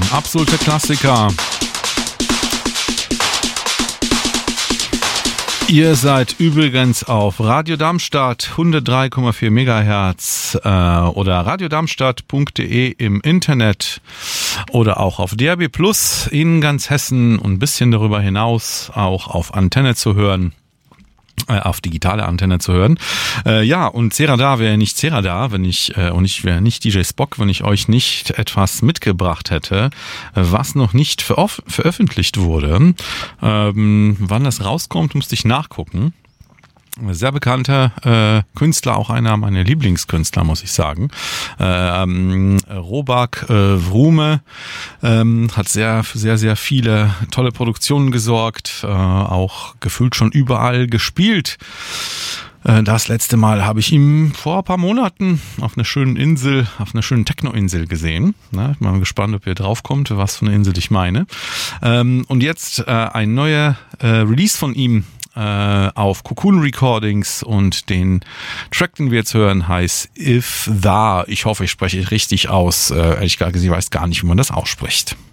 absolute Klassiker. Ihr seid übrigens auf Radio Darmstadt 103,4 MHz oder radiodarmstadt.de im Internet oder auch auf DAB+ in ganz Hessen und ein bisschen darüber hinaus auch auf Antenne zu hören. Auf digitale Antenne zu hören. Ja, und Serada wäre nicht Serada, und ich wäre nicht DJ Spock, wenn ich euch nicht etwas mitgebracht hätte, was noch nicht veröffentlicht wurde. Wann das rauskommt, musste ich nachgucken. Sehr bekannter Künstler, auch einer meiner Lieblingskünstler, muss ich sagen. Robak Vrume hat sehr viele tolle Produktionen gesorgt, auch gefühlt schon überall gespielt. Das letzte Mal habe ich ihn vor ein paar Monaten auf einer schönen Insel, auf einer schönen Techno-Insel gesehen. Na, ich bin mal gespannt, ob ihr draufkommt, was für eine Insel ich meine. Und jetzt ein neuer Release von ihm auf Cocoon Recordings, und den Track, den wir jetzt hören, heißt If Tha. Ich hoffe, ich spreche richtig aus. Ehrlich gesagt, ich weiß gar nicht, wie man das ausspricht.